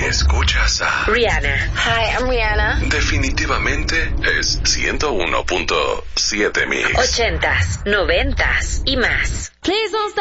Escuchas a Rihanna. Hi, I'm Rihanna. Definitivamente es 101.7 Mix. 80s, 90s y más. Please don't stop.